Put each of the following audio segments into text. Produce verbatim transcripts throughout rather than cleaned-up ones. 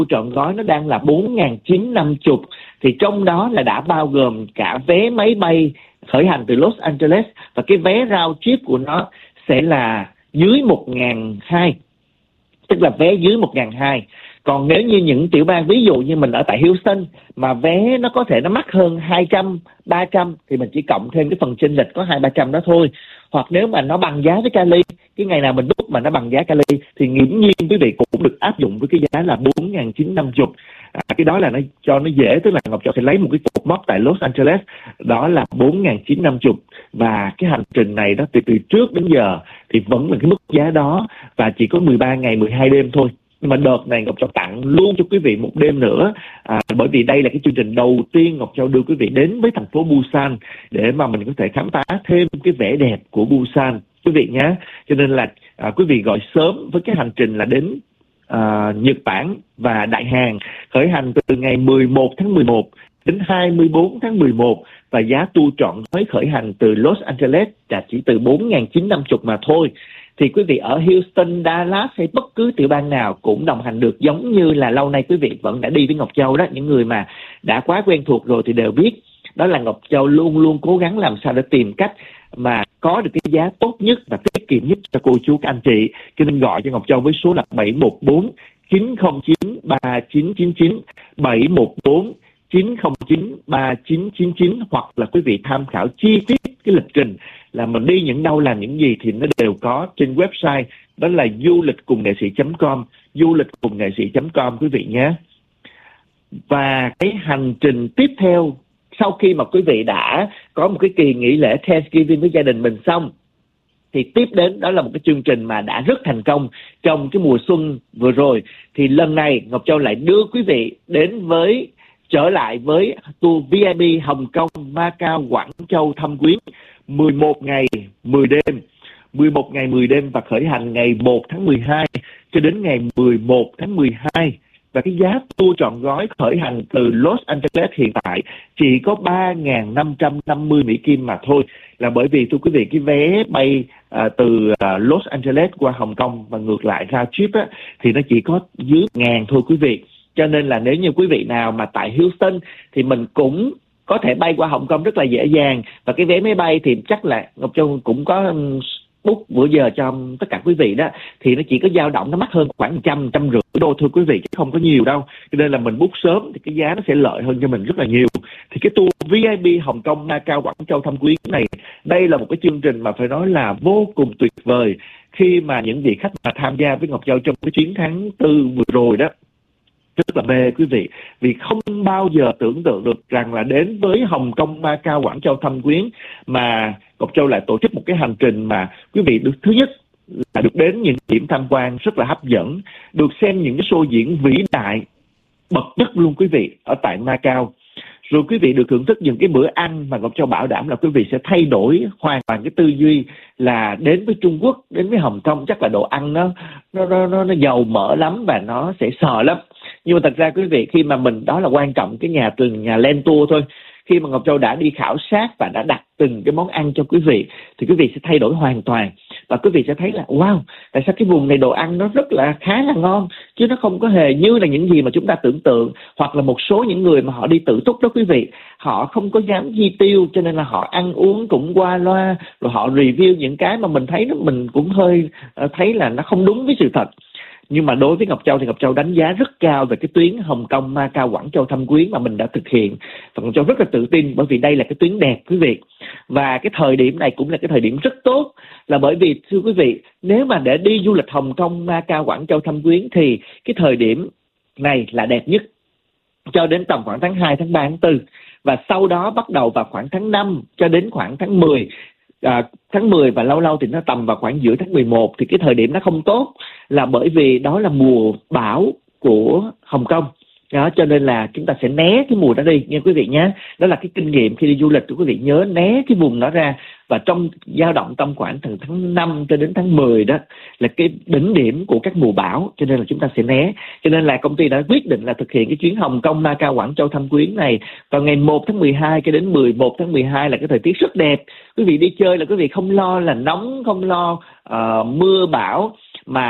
trọn gói nó đang là bốn nghìn chín trăm năm mươi, thì trong đó là đã bao gồm cả vé máy bay khởi hành từ Los Angeles, và cái vé round trip của nó sẽ là dưới một nghìn hai trăm, tức là vé dưới một nghìn hai trăm. Còn nếu như những tiểu bang, ví dụ như mình ở tại Houston mà vé nó có thể nó mắc hơn hai trăm, ba trăm, thì mình chỉ cộng thêm cái phần chênh lệch có hai ba trăm đó thôi. Hoặc nếu mà nó bằng giá với Cali, cái ngày nào mình book mà nó bằng giá Cali, thì nghiễm nhiên quý vị cũng được áp dụng với cái giá là bốn nghìn chín trăm năm mươi. À, cái đó là nó cho nó dễ, tức là Ngọc Châu sẽ lấy một cái cột mốc tại Los Angeles, đó là bốn nghìn chín trăm năm mươi, và cái hành trình này đó từ từ trước đến giờ thì vẫn là cái mức giá đó, và chỉ có mười ba ngày mười hai đêm thôi. Nhưng mà đợt này Ngọc Châu tặng luôn cho quý vị một đêm nữa, à, bởi vì đây là cái chương trình đầu tiên Ngọc Châu đưa quý vị đến với thành phố Busan để mà mình có thể khám phá thêm cái vẻ đẹp của Busan quý vị nhé. Cho nên là à, quý vị gọi sớm với cái hành trình là đến à, Nhật Bản và Đại Hàn, khởi hành từ ngày mười một tháng mười một đến hai mươi bốn tháng mười một, và giá tour trọn gói khởi hành từ Los Angeles là chỉ từ bốn nghìn chín trăm năm mươi mà thôi. Thì quý vị ở Houston, Dallas hay bất cứ tiểu bang nào cũng đồng hành được, giống như là lâu nay quý vị vẫn đã đi với Ngọc Châu đó. Những người mà đã quá quen thuộc rồi thì đều biết đó là Ngọc Châu luôn luôn cố gắng làm sao để tìm cách mà có được cái giá tốt nhất và tiết kiệm nhất cho cô chú các anh chị. Cho nên gọi cho Ngọc Châu với số là bảy một bốn chín không chín ba chín chín chín, bảy một bốn chín không chín ba chín chín chín, hoặc là quý vị tham khảo chi tiết cái lịch trình là mình đi những đâu làm những gì thì nó đều có trên website, đó là du lịch cùng nghệ sĩ chấm com, du lịch cùng nghệ sĩ chấm com quý vị nhé. Và cái hành trình tiếp theo sau khi mà quý vị đã có một cái kỳ nghỉ lễ Thanksgiving với gia đình mình xong, thì tiếp đến đó là một cái chương trình mà đã rất thành công trong cái mùa xuân vừa rồi. Thì lần này Ngọc Châu lại đưa quý vị đến với trở lại với tour vê i pê Hồng Kông, Macau, Quảng Châu thăm Quyến mười một ngày mười đêm, mười một ngày mười đêm, và khởi hành ngày một tháng mười hai cho đến ngày mười một tháng mười hai. Và cái giá tour trọn gói khởi hành từ Los Angeles hiện tại chỉ có ba nghìn năm trăm năm mươi Mỹ Kim mà thôi. Là bởi vì thưa quý vị, cái vé bay à, từ à, Los Angeles qua Hồng Kông và ngược lại ra trip á, thì nó chỉ có dưới ngàn thôi quý vị. Cho nên là nếu như quý vị nào mà tại Houston thì mình cũng có thể bay qua Hồng Kông rất là dễ dàng. Và cái vé máy bay thì chắc là Ngọc Châu cũng có book bữa giờ cho tất cả quý vị đó, thì nó chỉ có dao động, nó mắc hơn khoảng trăm, trăm rưỡi đô thôi quý vị, chứ không có nhiều đâu. Cho nên là mình book sớm thì cái giá nó sẽ lợi hơn cho mình rất là nhiều. Thì cái tour vê i pê Hồng Kông, Macau, Quảng Châu thăm Quyến này, đây là một cái chương trình mà phải nói là vô cùng tuyệt vời, khi mà những vị khách mà tham gia với Ngọc Châu trong cái chuyến tháng tư vừa rồi đó rất là mê quý vị, vì không bao giờ tưởng tượng được rằng là đến với Hồng Kông, Macau, Quảng Châu thăm Quyến mà Ngọc Châu lại tổ chức một cái hành trình mà quý vị được, thứ nhất là được đến những điểm tham quan rất là hấp dẫn, được xem những cái show diễn vĩ đại bậc nhất luôn quý vị ở tại Macau. Rồi quý vị được thưởng thức những cái bữa ăn mà Ngọc Châu bảo đảm là quý vị sẽ thay đổi hoàn toàn cái tư duy, là đến với Trung Quốc, đến với Hồng Kông chắc là đồ ăn nó nó nó nó, nó giàu mỡ lắm và nó sẽ sợ lắm. Nhưng mà thật ra quý vị, khi mà mình, đó là quan trọng cái nhà từng nhà lên tour thôi, khi mà Ngọc Châu đã đi khảo sát và đã đặt từng cái món ăn cho quý vị thì quý vị sẽ thay đổi hoàn toàn, và quý vị sẽ thấy là wow, tại sao cái vùng này đồ ăn nó rất là khá là ngon, chứ nó không có hề như là những gì mà chúng ta tưởng tượng. Hoặc là một số những người mà họ đi tự túc đó quý vị, họ không có dám chi tiêu, cho nên là họ ăn uống cũng qua loa, rồi họ review những cái mà mình thấy nó, mình cũng hơi uh, thấy là nó không đúng với sự thật. Nhưng mà đối với Ngọc Châu thì Ngọc Châu đánh giá rất cao về cái tuyến Hồng Kông, Macau, Quảng Châu thăm Quyến mà mình đã thực hiện. Và Ngọc Châu rất là tự tin, bởi vì đây là cái tuyến đẹp quý vị. Và cái thời điểm này cũng là cái thời điểm rất tốt, là bởi vì thưa quý vị, nếu mà để đi du lịch Hồng Kông, Macau, Quảng Châu thăm Quyến thì cái thời điểm này là đẹp nhất cho đến tầm khoảng tháng hai, tháng ba, tháng tư. Và sau đó bắt đầu vào khoảng tháng năm cho đến khoảng tháng mười. À, tháng mười và lâu lâu thì nó tầm vào khoảng giữa tháng mười một, thì cái thời điểm nó không tốt, là bởi vì đó là mùa bão của Hồng Kông đó, cho nên là chúng ta sẽ né cái mùa đó đi nha quý vị nhé. Đó là cái kinh nghiệm khi đi du lịch của quý vị, nhớ né cái vùng đó ra. Và trong dao động tầm khoảng từ tháng năm cho đến tháng mười đó là cái đỉnh điểm của các mùa bão, cho nên là chúng ta sẽ né. Cho nên là công ty đã quyết định là thực hiện cái chuyến Hồng Kông, Macau, Quảng Châu thăm Quyến này vào ngày một tháng mười hai cho đến mười một tháng mười hai, là cái thời tiết rất đẹp. Quý vị đi chơi là quý vị không lo là nóng, không lo uh, mưa bão, mà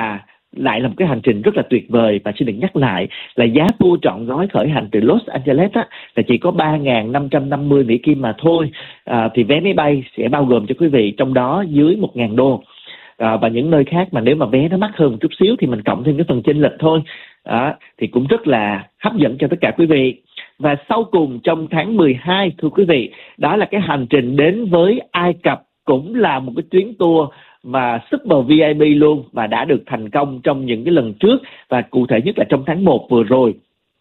lại là một cái hành trình rất là tuyệt vời. Và xin được nhắc lại là giá tour trọn gói khởi hành từ Los Angeles á, là chỉ có ba nghìn năm trăm năm mươi Mỹ Kim mà thôi. À, thì vé máy bay sẽ bao gồm cho quý vị trong đó dưới một nghìn đô. À, và những nơi khác mà nếu mà vé nó mắc hơn một chút xíu thì mình cộng thêm cái phần chênh lệch thôi. À, thì cũng rất là hấp dẫn cho tất cả quý vị. Và sau cùng trong tháng mười hai, thưa quý vị, đó là cái hành trình đến với Ai Cập, cũng là một cái chuyến tour mà super vê i pê luôn, và đã được thành công trong những cái lần trước, và cụ thể nhất là trong tháng một vừa rồi.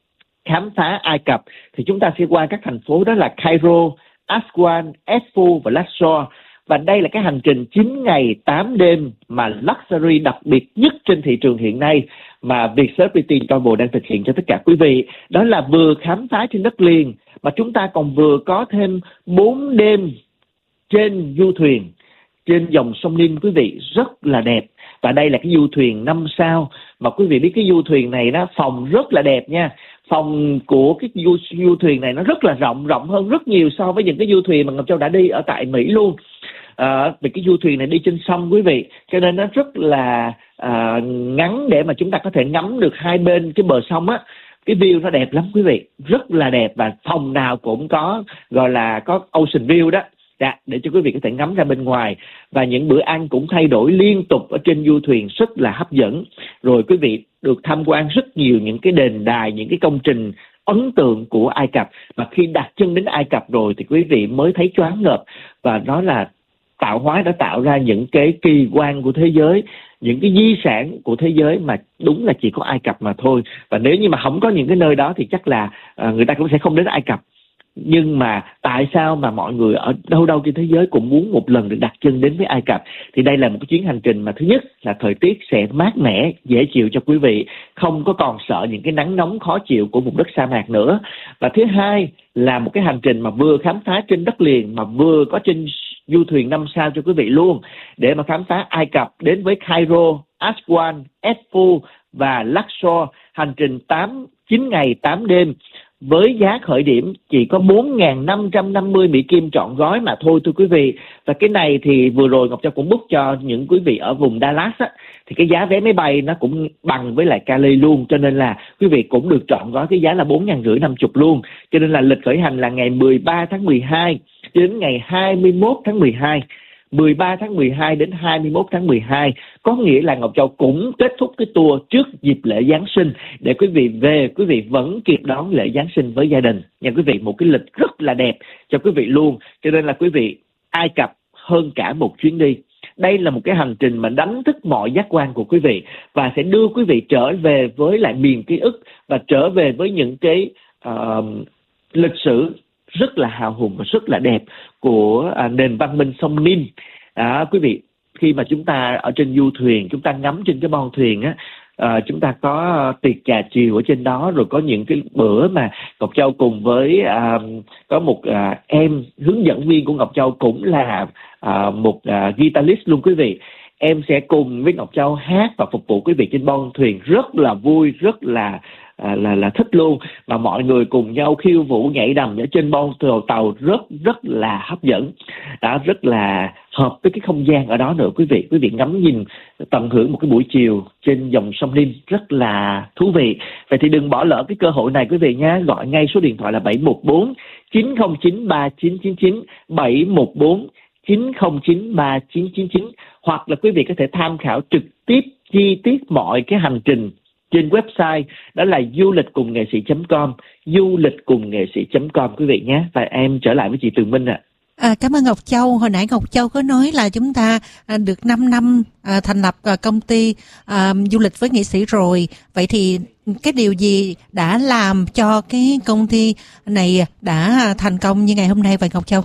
Khám phá Ai Cập thì chúng ta sẽ qua các thành phố đó là Cairo, Aswan, Edfu và Luxor. Và đây là cái hành trình chín ngày tám đêm mà luxury đặc biệt nhất trên thị trường hiện nay mà Vietjet British Travel đang thực hiện cho tất cả quý vị. Đó là vừa khám phá trên đất liền mà chúng ta còn vừa có thêm bốn đêm trên du thuyền trên dòng sông Nin, quý vị, rất là đẹp. Và đây là cái du thuyền năm sao mà quý vị biết cái du thuyền này nó phòng rất là đẹp nha. Phòng của cái du, du thuyền này nó rất là rộng, rộng hơn rất nhiều so với những cái du thuyền mà Ngọc Châu đã đi ở tại Mỹ luôn. À, vì cái du thuyền này đi trên sông quý vị, cho nên nó rất là à, ngắn để mà chúng ta có thể ngắm được hai bên cái bờ sông á. Cái view nó đẹp lắm quý vị, rất là đẹp, và phòng nào cũng có gọi là có ocean view đó. Dạ, để cho quý vị có thể ngắm ra bên ngoài. Và những bữa ăn cũng thay đổi liên tục ở trên du thuyền, rất là hấp dẫn. Rồi quý vị được tham quan rất nhiều những cái đền đài, những cái công trình ấn tượng của Ai Cập. Và khi đặt chân đến Ai Cập rồi thì quý vị mới thấy choáng ngợp. Và nó là tạo hóa đã tạo ra những cái kỳ quan của thế giới, những cái di sản của thế giới mà đúng là chỉ có Ai Cập mà thôi. Và nếu như mà không có những cái nơi đó thì chắc là uh, người ta cũng sẽ không đến Ai Cập. Nhưng mà tại sao mà mọi người ở đâu đâu trên thế giới cũng muốn một lần được đặt chân đến với Ai Cập? Thì đây là một cái chuyến hành trình mà thứ nhất là thời tiết sẽ mát mẻ, dễ chịu cho quý vị, không có còn sợ những cái nắng nóng khó chịu của vùng đất sa mạc nữa. Và thứ hai là một cái hành trình mà vừa khám phá trên đất liền mà vừa có trên du thuyền năm sao cho quý vị luôn, để mà khám phá Ai Cập đến với Cairo, Aswan, Edfu và Luxor, hành trình tám chín ngày tám đêm với giá khởi điểm chỉ có bốn nghìn năm trăm năm mươi Mỹ Kim trọn gói mà thôi, thưa quý vị. Và cái này thì vừa rồi Ngọc Châu cũng book cho những quý vị ở vùng Dallas á, thì cái giá vé máy bay nó cũng bằng với lại Cali luôn, cho nên là quý vị cũng được trọn gói cái giá là bốn nghìn rưỡi năm chục luôn. Cho nên là lịch khởi hành là ngày mười ba tháng mười hai đến ngày hai mươi mốt tháng mười hai. mười ba tháng mười hai đến hai mươi mốt tháng mười hai, có nghĩa là Ngọc Châu cũng kết thúc cái tour trước dịp lễ Giáng sinh để quý vị về, quý vị vẫn kịp đón lễ Giáng sinh với gia đình nha quý vị. Một cái lịch rất là đẹp cho quý vị luôn, cho nên là quý vị, Ai Cập hơn cả một chuyến đi. Đây là một cái hành trình mà đánh thức mọi giác quan của quý vị và sẽ đưa quý vị trở về với lại miền ký ức và trở về với những cái uh, lịch sử rất là hào hùng và rất là đẹp của à, nền văn minh sông Nin. À, quý vị, khi mà chúng ta ở trên du thuyền, chúng ta ngắm trên cái bon thuyền á, à, chúng ta có tiệc trà chiều ở trên đó, rồi có những cái bữa mà Ngọc Châu cùng với à, có một à, em hướng dẫn viên của Ngọc Châu cũng là à, một à, guitarist luôn quý vị. Em sẽ cùng với Ngọc Châu hát và phục vụ quý vị trên bon thuyền, rất là vui, rất là À, là là thích luôn. Mà mọi người cùng nhau khiêu vũ nhảy đầm ở trên bon tàu rất rất là hấp dẫn, đã rất là hợp với cái không gian ở đó nữa quý vị. Quý vị ngắm nhìn tận hưởng một cái buổi chiều trên dòng sông Nin rất là thú vị. Vậy thì đừng bỏ lỡ cái cơ hội này quý vị nhé. Gọi ngay số điện thoại là bảy một bốn chín không chín ba chín chín chín, bảy một bốn chín không chín ba chín chín chín, hoặc là quý vị có thể tham khảo trực tiếp chi tiết mọi cái hành trình trên website đó là du lịch cùng nghệ sĩ chấm com, du lịch cùng nghệ sĩ chấm com quý vị nhé. Và em trở lại với chị Tường Minh ạ. À. À, cảm ơn Ngọc Châu. Hồi nãy Ngọc Châu có nói là chúng ta à, được năm năm à, thành lập à, công ty à, du lịch với nghệ sĩ rồi. Vậy thì cái điều gì đã làm cho cái công ty này đã thành công như ngày hôm nay vậy Ngọc Châu?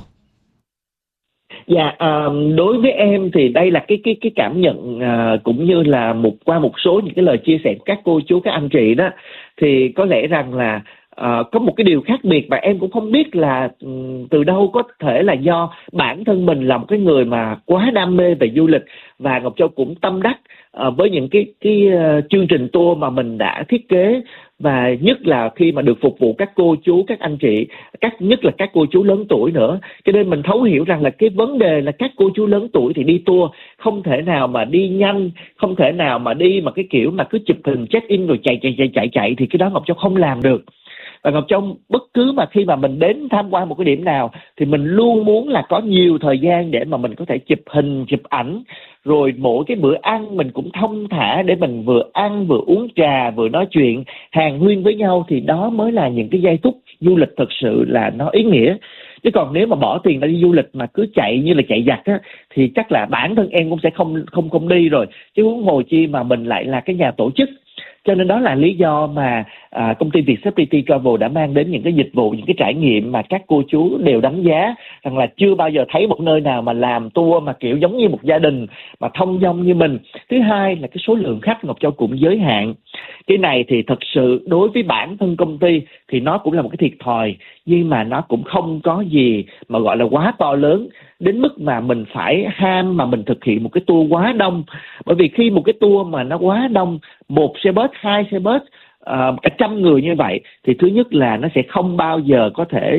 Dạ, uh, đối với em thì đây là cái cái cái cảm nhận uh, cũng như là một qua một số những cái lời chia sẻ của các cô chú, các anh chị đó, thì có lẽ rằng là uh, có một cái điều khác biệt mà em cũng không biết là um, từ đâu, có thể là do bản thân mình là một cái người mà quá đam mê về du lịch, và Ngọc Châu cũng tâm đắc uh, với những cái cái uh, chương trình tour mà mình đã thiết kế và nhất là khi mà được phục vụ các cô chú, các anh chị, các nhất là các cô chú lớn tuổi nữa. Cho nên mình thấu hiểu rằng là cái vấn đề là các cô chú lớn tuổi thì đi tour không thể nào mà đi nhanh, không thể nào mà đi mà cái kiểu mà cứ chụp hình check in rồi chạy chạy chạy chạy chạy thì cái đó Ngọc Châu không làm được. Và Ngọc Châu bất cứ mà khi mà mình đến tham quan một cái điểm nào thì mình luôn muốn là có nhiều thời gian để mà mình có thể chụp hình, chụp ảnh. Rồi mỗi cái bữa ăn mình cũng thông thả để mình vừa ăn, vừa uống trà, vừa nói chuyện, hàn huyên với nhau, thì đó mới là những cái giây phút du lịch thực sự là nó ý nghĩa. Chứ còn nếu mà bỏ tiền ra đi du lịch mà cứ chạy như là chạy giặc á, thì chắc là bản thân em cũng sẽ không không không đi rồi. Chứ huống hồ chi mà mình lại là cái nhà tổ chức. Cho nên đó là lý do mà à, công ty Vietcetipity Travel đã mang đến những cái dịch vụ, những cái trải nghiệm mà các cô chú đều đánh giá rằng là chưa bao giờ thấy một nơi nào mà làm tour mà kiểu giống như một gia đình mà thông dong như mình. Thứ hai là cái số lượng khách Ngọc Châu cũng giới hạn. Cái này thì thật sự đối với bản thân công ty thì nó cũng là một cái thiệt thòi, nhưng mà nó cũng không có gì mà gọi là quá to lớn đến mức mà mình phải ham mà mình thực hiện một cái tour quá đông. Bởi vì khi một cái tour mà nó quá đông, một xe bus, hai xe bus, uh, cả trăm người như vậy, thì thứ nhất là nó sẽ không bao giờ có thể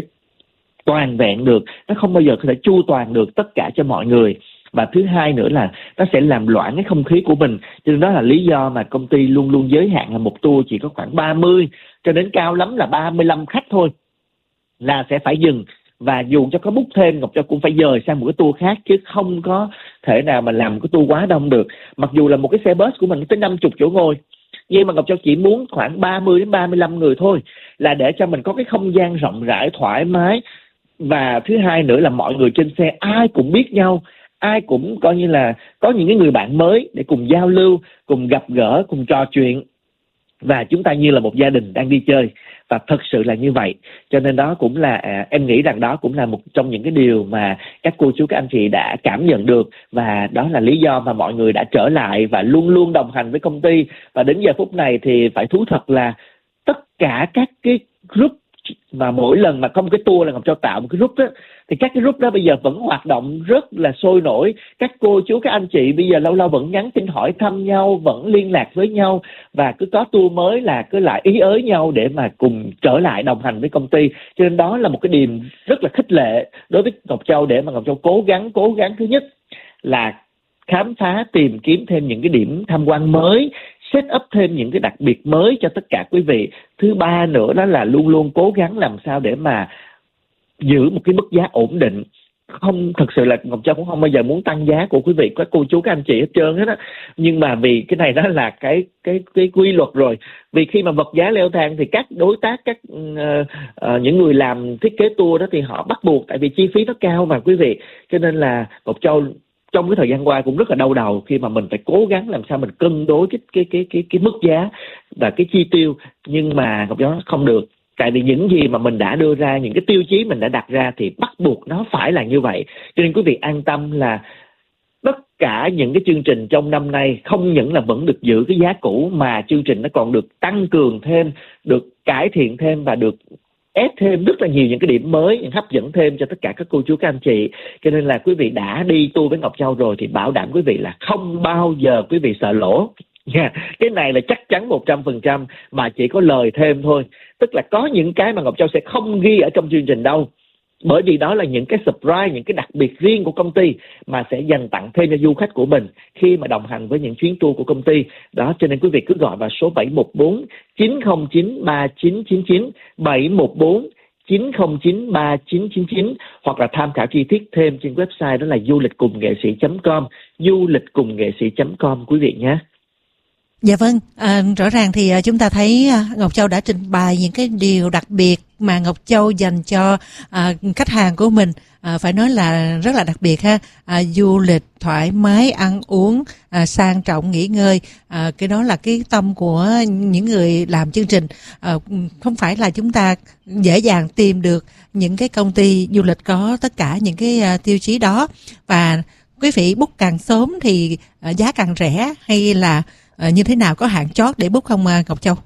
toàn vẹn được, nó không bao giờ có thể chu toàn được tất cả cho mọi người. Và thứ hai nữa là nó sẽ làm loãng cái không khí của mình. Cho nên đó là lý do mà công ty luôn luôn giới hạn là một tour chỉ có khoảng ba mươi cho đến cao lắm là ba mươi lăm khách thôi là sẽ phải dừng. Và dù cho có book thêm, Ngọc Châu cũng phải dời sang một cái tour khác, chứ không có thể nào mà làm một cái tour quá đông được. Mặc dù là một cái xe bus của mình tới năm mươi chỗ ngồi, nhưng mà Ngọc Châu chỉ muốn khoảng ba mươi đến ba mươi lăm người thôi, là để cho mình có cái không gian rộng rãi, thoải mái. Và thứ hai nữa là mọi người trên xe ai cũng biết nhau, ai cũng coi như là có những cái người bạn mới để cùng giao lưu, cùng gặp gỡ, cùng trò chuyện. Và chúng ta như là một gia đình đang đi chơi. Và thật sự là như vậy. Cho nên đó cũng là à, em nghĩ rằng đó cũng là một trong những cái điều mà các cô chú các anh chị đã cảm nhận được. Và đó là lý do mà mọi người đã trở lại và luôn luôn đồng hành với công ty. Và đến giờ phút này thì phải thú thật là tất cả các cái group mà mỗi lần mà có một cái tour là Ngọc Châu tạo một cái group đó, thì các cái group đó bây giờ vẫn hoạt động rất là sôi nổi. Các cô chú các anh chị bây giờ lâu lâu vẫn nhắn tin hỏi thăm nhau, vẫn liên lạc với nhau, và cứ có tour mới là cứ lại ý ới nhau để mà cùng trở lại đồng hành với công ty. Cho nên đó là một cái điểm rất là khích lệ đối với Ngọc Châu, để mà Ngọc Châu cố gắng cố gắng thứ nhất là khám phá, tìm kiếm thêm những cái điểm tham quan mới, set up thêm những cái đặc biệt mới cho tất cả quý vị. Thứ ba nữa đó là luôn luôn cố gắng làm sao để mà giữ một cái mức giá ổn định. Không, thật sự là Ngọc Châu cũng không bao giờ muốn tăng giá của quý vị, các cô chú các anh chị hết trơn hết á. Nhưng mà vì cái này đó là cái cái cái quy luật rồi. Vì khi mà vật giá leo thang thì các đối tác, các uh, uh, những người làm thiết kế tour đó thì họ bắt buộc, tại vì chi phí nó cao mà quý vị. Cho nên là Ngọc Châu trong cái thời gian qua cũng rất là đau đầu khi mà mình phải cố gắng làm sao mình cân đối cái cái cái cái cái mức giá và cái chi tiêu, nhưng mà Ngọc Châu không được. Tại vì những gì mà mình đã đưa ra, những cái tiêu chí mình đã đặt ra thì bắt buộc nó phải là như vậy. Cho nên quý vị an tâm là tất cả những cái chương trình trong năm nay không những là vẫn được giữ cái giá cũ, mà chương trình nó còn được tăng cường thêm, được cải thiện thêm và được ép thêm rất là nhiều những cái điểm mới, những hấp dẫn thêm cho tất cả các cô chú các anh chị. Cho nên là quý vị đã đi tour với Ngọc Châu rồi thì bảo đảm quý vị là không bao giờ quý vị sợ lỗ. Yeah. Cái này là chắc chắn một trăm phần trăm, mà chỉ có lời thêm thôi. Tức là có những cái mà Ngọc Châu sẽ không ghi ở trong chương trình đâu, bởi vì đó là những cái surprise, những cái đặc biệt riêng của công ty mà sẽ dành tặng thêm cho du khách của mình khi mà đồng hành với những chuyến tour của công ty đó. Cho nên quý vị cứ gọi vào số bảy một bốn chín không chín ba chín chín chín, bảy một bốn chín không chín ba chín chín chín, hoặc là tham khảo chi tiết thêm trên website đó là du lịch cùng nghệ sĩ chấm com, du lịch cùng nghệ sĩ chấm com quý vị nhé. Dạ vâng, à, rõ ràng thì à, chúng ta thấy à, Ngọc Châu đã trình bày những cái điều đặc biệt mà Ngọc Châu dành cho à, khách hàng của mình, à, phải nói là rất là đặc biệt ha. À, du lịch thoải mái, ăn uống, à, sang trọng, nghỉ ngơi, à, cái đó là cái tâm của những người làm chương trình. À, không phải là chúng ta dễ dàng tìm được những cái công ty du lịch có tất cả những cái à, tiêu chí đó, và quý vị book càng sớm thì à, giá càng rẻ, hay là À, như thế nào, có hạn chót để book không Ngọc Châu?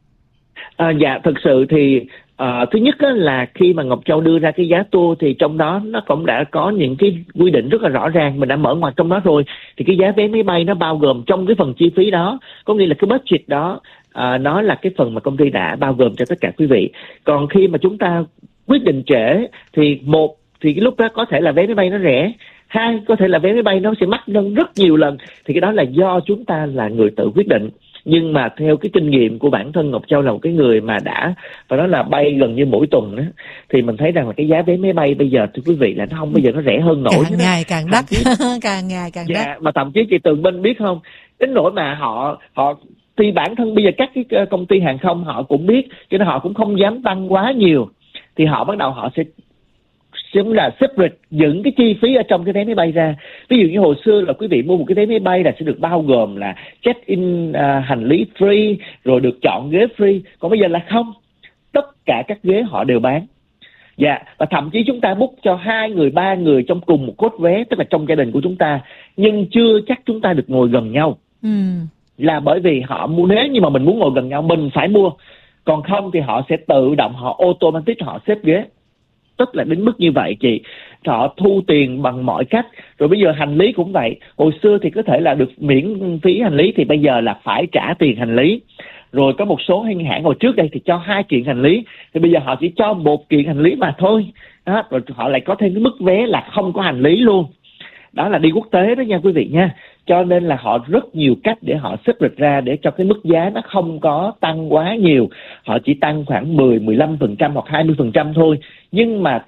À, dạ, thực sự thì à, thứ nhất á, là khi mà Ngọc Châu đưa ra cái giá tour thì trong đó nó cũng đã có những cái quy định rất là rõ ràng, mình đã mở ngoặt trong đó rồi. Thì cái giá vé máy bay nó bao gồm trong cái phần chi phí đó, có nghĩa là cái budget đó à, nó là cái phần mà công ty đã bao gồm cho tất cả quý vị. Còn khi mà chúng ta quyết định trễ thì một thì cái lúc đó có thể là vé máy bay nó rẻ, hai có thể là vé máy bay nó sẽ mắc hơn rất nhiều lần, thì cái đó là do chúng ta là người tự quyết định. Nhưng mà theo cái kinh nghiệm của bản thân Ngọc Châu là một cái người mà đã và đó là bay gần như mỗi tuần đó, thì mình thấy rằng là cái giá vé máy bay bây giờ thưa quý vị là nó không bao giờ nó rẻ hơn nổi, càng ngày càng đắt, càng ngày càng dạ, đắt. mà thậm chí chị Tường Minh biết không, đến nỗi mà họ họ thì bản thân bây giờ các cái công ty hàng không họ cũng biết, cho nên họ cũng không dám tăng quá nhiều, thì họ bắt đầu họ sẽ giống là separate những cái chi phí ở trong cái vé máy bay ra. Ví dụ như hồi xưa là quý vị mua một cái vé máy bay là sẽ được bao gồm là check in uh, hành lý free, rồi được chọn ghế free. Còn bây giờ là không, tất cả các ghế họ đều bán. Dạ, và thậm chí chúng ta book cho hai người, ba người trong cùng một cốt vé, tức là trong gia đình của chúng ta, nhưng chưa chắc chúng ta được ngồi gần nhau. Ừ. Là bởi vì họ mua, nếu như mà mình muốn ngồi gần nhau mình phải mua, còn không thì họ sẽ tự động, họ automatic họ xếp ghế. Tức là đến mức như vậy chị, họ thu tiền bằng mọi cách. Rồi bây giờ hành lý cũng vậy, hồi xưa thì có thể là được miễn phí hành lý, thì bây giờ là phải trả tiền hành lý. Rồi có một số hãng hồi trước đây thì cho hai kiện hành lý, thì bây giờ họ chỉ cho một kiện hành lý mà thôi đó. Rồi họ lại có thêm cái mức vé là không có hành lý luôn. Đó là đi quốc tế đó nha quý vị nha. Cho nên là họ rất nhiều cách để họ xếp lịch ra để cho cái mức giá nó không có tăng quá nhiều. Họ chỉ tăng khoảng mười, mười lăm phần trăm hoặc hai mươi phần trăm thôi. Nhưng mà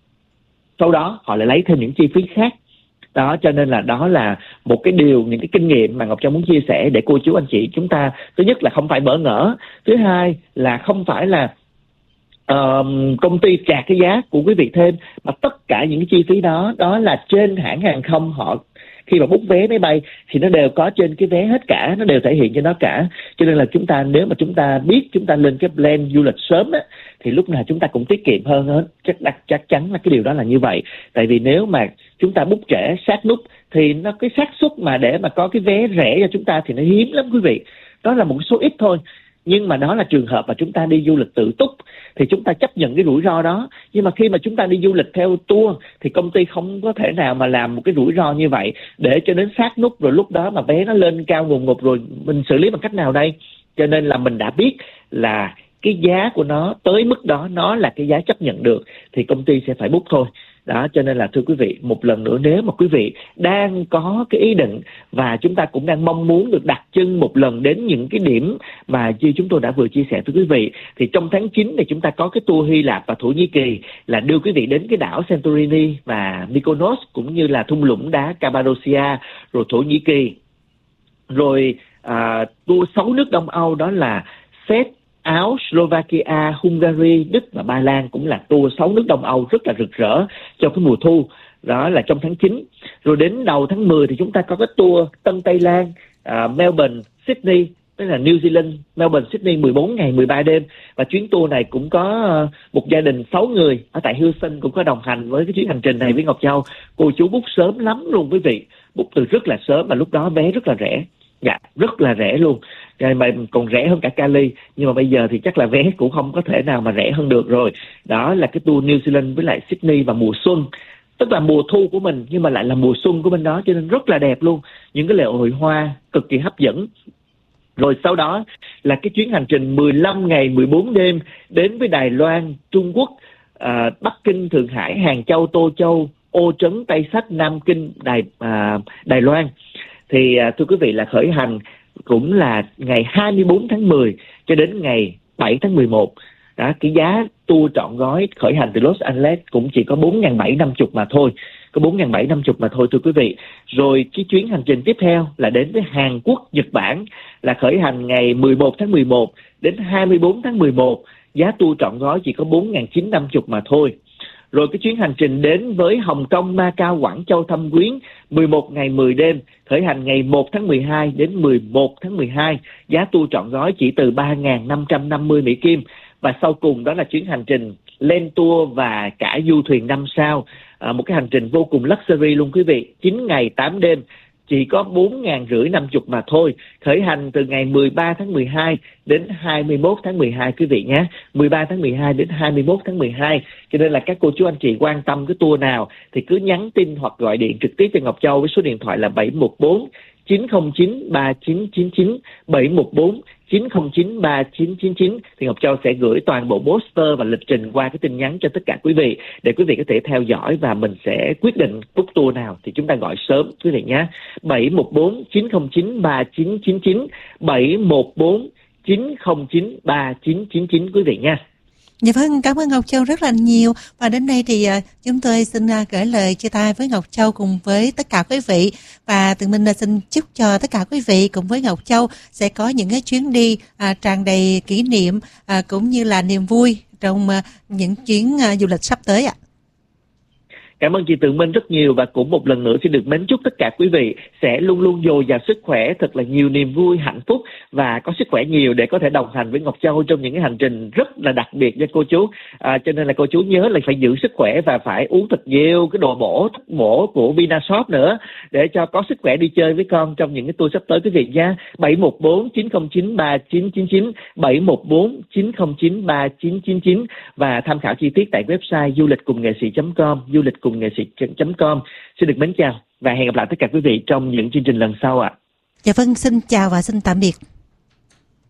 sau đó họ lại lấy thêm những chi phí khác. Đó, cho nên là đó là một cái điều, những cái kinh nghiệm mà Ngọc Châu muốn chia sẻ để cô chú anh chị chúng ta, thứ nhất là không phải bỡ ngỡ, thứ hai là không phải là uh, công ty trả cái giá của quý vị thêm, mà tất cả những cái chi phí đó, đó là trên hãng hàng không họ khi mà book vé máy bay thì nó đều có trên cái vé hết cả, nó đều thể hiện cho nó cả. Cho nên là chúng ta, nếu mà chúng ta biết chúng ta lên cái plan du lịch sớm á, thì lúc nào chúng ta cũng tiết kiệm hơn hết. Chắc chắc chắn là cái điều đó là như vậy. Tại vì nếu mà chúng ta book trễ sát nút thì nó cái xác suất mà để mà có cái vé rẻ cho chúng ta thì nó hiếm lắm quý vị. Đó là một số ít thôi. Nhưng mà đó là trường hợp mà chúng ta đi du lịch tự túc thì chúng ta chấp nhận cái rủi ro đó. Nhưng mà khi mà chúng ta đi du lịch theo tour thì công ty không có thể nào mà làm một cái rủi ro như vậy để cho đến sát nút, rồi lúc đó mà vé nó lên cao ngùn ngụt, rồi mình xử lý bằng cách nào đây? Cho nên là mình đã biết là cái giá của nó tới mức đó, nó là cái giá chấp nhận được thì công ty sẽ phải book thôi. Đó, cho nên là thưa quý vị, một lần nữa, nếu mà quý vị đang có cái ý định và chúng ta cũng đang mong muốn được đặt chân một lần đến những cái điểm mà như chúng tôi đã vừa chia sẻ với quý vị, thì trong tháng chín thì chúng ta có cái tour Hy Lạp và Thổ Nhĩ Kỳ là đưa quý vị đến cái đảo Santorini và Mykonos, cũng như là thung lũng đá Cappadocia, rồi Thổ Nhĩ Kỳ. Rồi à, tour sáu nước Đông Âu đó là Séc, Áo, Slovakia, Hungary, Đức và Ba Lan, cũng là tour sáu nước Đông Âu rất là rực rỡ trong cái mùa thu. Đó là trong tháng chín. Rồi đến đầu tháng mười thì chúng ta có cái tour Tân Tây Lan, uh, Melbourne, Sydney, tức là New Zealand, Melbourne, Sydney mười bốn ngày mười ba đêm. Và chuyến tour này cũng có uh, một gia đình sáu người ở tại Houston cũng có đồng hành với cái chuyến hành trình này với Ngọc Châu. Cô chú book sớm lắm luôn quý vị, book từ rất là sớm, và lúc đó vé rất là rẻ. Dạ, rất là rẻ luôn. Mà còn rẻ hơn cả Cali. Nhưng mà bây giờ thì chắc là vé cũng không có thể nào mà rẻ hơn được rồi. Đó là cái tour New Zealand với lại Sydney vào mùa xuân, tức là mùa thu của mình nhưng mà lại là mùa xuân của bên đó, cho nên rất là đẹp luôn. Những cái lễ hội hoa cực kỳ hấp dẫn. Rồi sau đó là cái chuyến hành trình mười lăm ngày mười bốn đêm đến với Đài Loan, Trung Quốc, à, Bắc Kinh, Thượng Hải, Hàng Châu, Tô Châu, Ô Trấn, Tây Sách, Nam Kinh, Đài, à, Đài Loan. Thì à, thưa quý vị, là khởi hành cũng là ngày hai mươi bốn tháng mười cho đến ngày bảy tháng mười một. Đó, cái giá tour trọn gói khởi hành từ Los Angeles cũng chỉ có bốn nghìn bảy trăm năm mươi mà thôi. Có bốn nghìn bảy trăm năm mươi mà thôi thưa quý vị. Rồi cái chuyến hành trình tiếp theo là đến với Hàn Quốc, Nhật Bản, là khởi hành ngày mười một tháng mười một đến hai mươi bốn tháng mười một. Giá tour trọn gói chỉ có bốn nghìn chín trăm năm mươi mà thôi. Rồi cái chuyến hành trình đến với Hồng Kông, Macau, Quảng Châu, Thâm Quyến mười một ngày mười đêm, khởi hành ngày một tháng mười hai đến mười một tháng mười hai. Giá tour trọn gói chỉ từ ba nghìn năm trăm năm mươi Mỹ Kim. Và sau cùng đó là chuyến hành trình lên tour và cả du thuyền năm sao, à, một cái hành trình vô cùng luxury luôn quý vị, chín ngày tám đêm, chỉ có bốn nghìn rưỡi năm mươi mà thôi. Khởi hành từ ngày mười ba tháng mười hai đến hai mươi mốt tháng mười hai quý vị nhé. mười ba tháng mười hai đến hai mươi mốt tháng mười hai. Cho nên là các cô chú anh chị quan tâm cái tour nào thì cứ nhắn tin hoặc gọi điện trực tiếp cho Ngọc Châu với số điện thoại là bảy một bốn chín không chín ba chín chín chín, bảy một bốn chín không chín ba chín chín chín thì Ngọc Châu sẽ gửi toàn bộ poster và lịch trình qua cái tin nhắn cho tất cả quý vị để quý vị có thể theo dõi và mình sẽ quyết định book tour nào thì chúng ta gọi sớm quý vị nhé. bảy một bốn chín không chín ba chín chín chín bảy một bốn chín không chín ba chín chín chín quý vị nha. Dạ vâng, cảm ơn Ngọc Châu rất là nhiều. Và đến đây thì uh, chúng tôi xin uh, gửi lời chia tay với Ngọc Châu cùng với tất cả quý vị. Và tụi mình uh, xin chúc cho tất cả quý vị cùng với Ngọc Châu sẽ có những cái chuyến đi uh, tràn đầy kỷ niệm uh, cũng như là niềm vui trong uh, những chuyến uh, du lịch sắp tới ạ. À. Cảm ơn chị Tường Minh rất nhiều và cũng một lần nữa xin được mến chúc tất cả quý vị sẽ luôn luôn dồi dào sức khỏe, thật là nhiều niềm vui, hạnh phúc và có sức khỏe nhiều để có thể đồng hành với Ngọc Châu trong những cái hành trình rất là đặc biệt cho cô chú. À, cho nên là cô chú nhớ là phải giữ sức khỏe và phải uống thật nhiều cái đồ bổ, thuốc bổ của Vinashop nữa để cho có sức khỏe đi chơi với con trong những cái tour sắp tới quý vị nha. bảy một bốn chín không chín ba chín chín chín bảy một bốn chín không chín ba chín chín chín và tham khảo chi tiết tại website du lịch cùng nghệ sĩ chấm com du lịch cùng nghệ sĩ chấm com. Xin được mến chào và hẹn gặp lại tất cả quý vị trong những chương trình lần sau ạ. À. Dạ vâng, xin chào và xin tạm biệt.